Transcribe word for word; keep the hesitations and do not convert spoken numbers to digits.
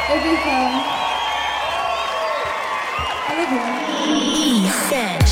It'll be fun. I love you. He said.